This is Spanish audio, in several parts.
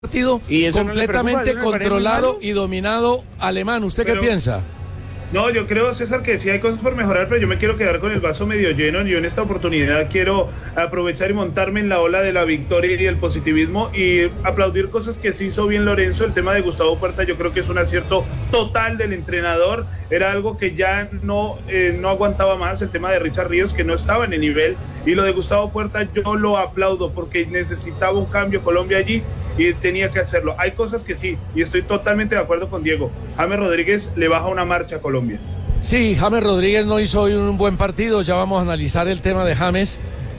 partido ¿Y eso completamente no le controlado y dominado alemán. ¿Usted qué piensa? No, yo creo, César, que sí hay cosas por mejorar, pero yo me quiero quedar con el vaso medio lleno. Yo en esta oportunidad quiero aprovechar y montarme en la ola de la victoria y el positivismo y aplaudir cosas que sí hizo bien Lorenzo. El tema de Gustavo Puerta yo creo que es un acierto total del entrenador. Era algo que ya no aguantaba más, el tema de Richard Ríos, que no estaba en el nivel. Y lo de Gustavo Puerta yo lo aplaudo porque necesitaba un cambio Colombia allí y tenía que hacerlo. Hay cosas que sí, y estoy totalmente de acuerdo con Diego. James Rodríguez le baja una marcha a Colombia. Sí, James Rodríguez no hizo hoy un buen partido, ya vamos a analizar el tema de James,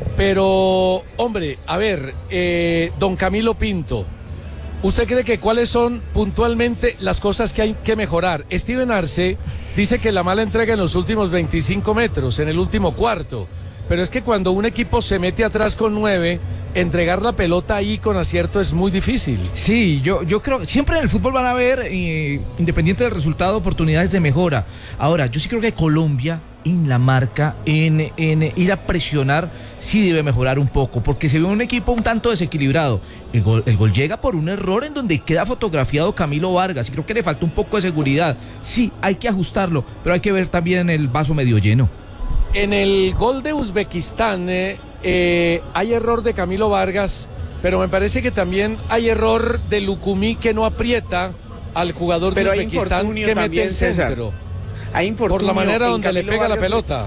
pero, hombre, a ver, don Camilo Pinto, ¿usted cree que cuáles son puntualmente las cosas que hay que mejorar? Steven Arce dice que la mala entrega en los últimos 25 metros, en el último cuarto, pero es que cuando un equipo se mete atrás con 9, entregar la pelota ahí con acierto es muy difícil. Sí, yo creo, siempre en el fútbol van a haber, independiente del resultado, oportunidades de mejora. Ahora, yo sí creo que Colombia, en la marca, en ir a presionar, sí debe mejorar un poco, porque se ve un equipo un tanto desequilibrado. El gol llega por un error en donde queda fotografiado Camilo Vargas, y creo que le falta un poco de seguridad. Sí, hay que ajustarlo, pero hay que ver también el vaso medio lleno. En el gol de Uzbekistán hay error de Camilo Vargas, pero me parece que también hay error de Lucumí, que no aprieta al jugador de Uzbekistán, que mete el centro. Hay infortunio por la manera donde Camilo le pega Vargas, la pelota.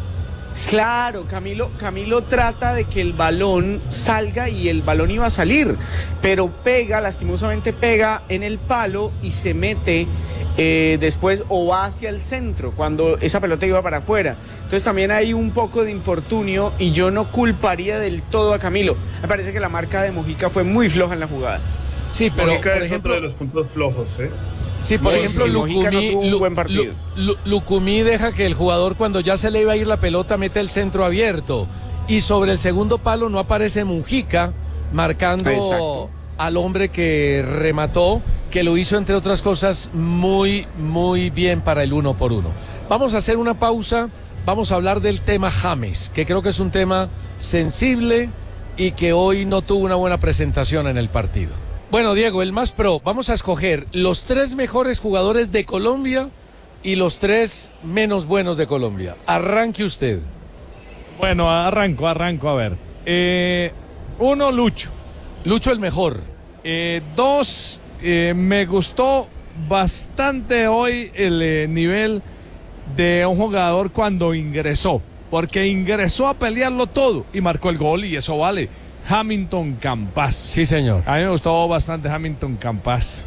Claro, Camilo trata de que el balón salga y el balón iba a salir, pero lastimosamente pega en el palo y se mete después o va hacia el centro cuando esa pelota iba para afuera. Entonces también hay un poco de infortunio y yo no culparía del todo a Camilo. Me parece que la marca de Mojica fue muy floja en la jugada. Sí, pero Mojica por es ejemplo, otro de los puntos flojos, ¿eh? Sí, por ejemplo, Mojica no tuvo un buen partido. Lucumí deja que el jugador, cuando ya se le iba a ir la pelota, mete el centro abierto. Y sobre el segundo palo no aparece Mojica marcando Exacto. al hombre que remató, que lo hizo, entre otras cosas, muy, muy bien para el 1-1. Vamos a hacer una pausa, vamos a hablar del tema James, que creo que es un tema sensible y que hoy no tuvo una buena presentación en el partido. Bueno, Diego, el más pro, vamos a escoger los 3 mejores jugadores de Colombia y los 3 menos buenos de Colombia. Arranque usted. Bueno, arranco, a ver. 1, Lucho. Lucho el mejor. 2, me gustó bastante hoy el nivel de un jugador cuando ingresó, porque ingresó a pelearlo todo y marcó el gol y eso vale. Hamilton Campas. Sí, señor. A mí me gustó bastante Hamilton Campas.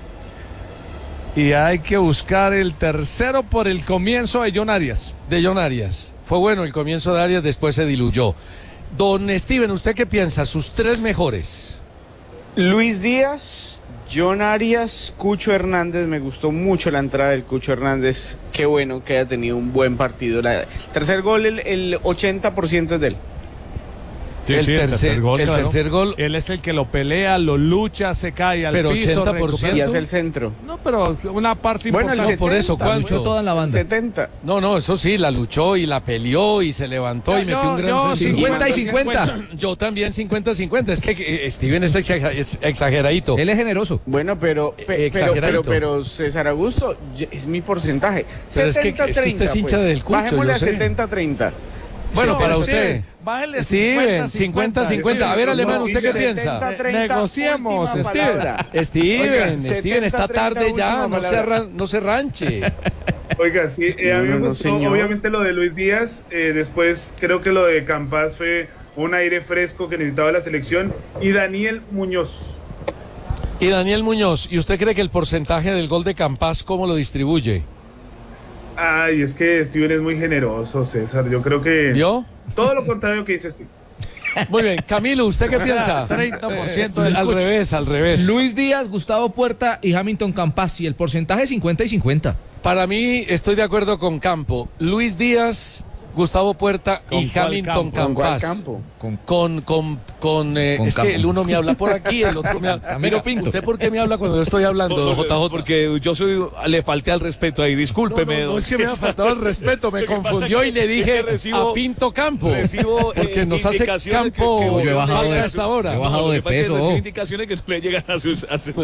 Y hay que buscar el tercero por el comienzo de John Arias. De John Arias. Fue bueno el comienzo de Arias, después se diluyó. Don Steven, ¿usted qué piensa? Sus 3 mejores. Luis Díaz, John Arias, Cucho Hernández. Me gustó mucho la entrada del Cucho Hernández. Qué bueno que haya tenido un buen partido. El tercer gol, el 80% es de él. Sí, el claro. tercer gol. Él es el que lo pelea, lo lucha, se cae al pero piso. 80%. Y hace el centro. No, pero una parte Bueno, importante. el 70, por eso, ¿cuánto? Toda en la banda. 70. No, eso sí, la luchó y la peleó y se levantó y metió un gran centro. 50 y 50. Yo también 50-50. Es que Steven es exageradito. Él es generoso. Bueno, pero César Augusto, es mi porcentaje. Pero es que usted es hincha del Cucho, Bajémosle yo a sé. 70-30. Bueno, Sí, para pero usted. Bájale Steven, 50-50. A ver, Alemán, ¿usted qué piensa? 70-30, Negociemos, última Steven. palabra. Steven, Oiga, Steven, está 70-30, tarde ya, última palabra. no se ranche. Oiga, sí, a mí me No, gustó señor. obviamente lo de Luis Díaz, después creo que lo de Campas fue un aire fresco que necesitaba la selección, y Daniel Muñoz. Y Daniel Muñoz, ¿y usted cree que el porcentaje del gol de Campas cómo lo distribuye? Ay, es que Steven es muy generoso, César, yo creo que ¿Vio? todo lo contrario que dice Steven. Muy bien, Camilo, ¿usted qué piensa? 30% del Al Cucho. al revés. Luis Díaz, Gustavo Puerta y Hamilton Campas. Y el porcentaje 50 y 50. Para mí, estoy de acuerdo con Campo. Luis Díaz, Gustavo Puerta y cuál Hamilton campo? ¿Con cuál Campas. campo? Es campo. que el uno me habla por aquí, el otro me habla. Camilo Mira, Pinto. ¿usted por qué me habla cuando yo estoy hablando, JJ? Porque le falté al respeto ahí, discúlpeme. No, don es que me ha César. faltado el respeto, me Lo que pasa confundió es y le que dije recibo- a Pinto Campo. recibo, porque nos hace indicaciones campo que yo he bajado falta de- a esta hora. yo he bajado Lo de que pasa es que peso. recibo indicaciones que no le llegan a sus